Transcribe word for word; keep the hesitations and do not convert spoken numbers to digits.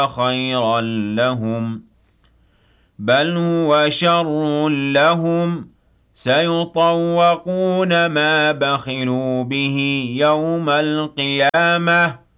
خيرا لهم بل هو شر لهم سيطوقون ما بخلوا به يوم القيامة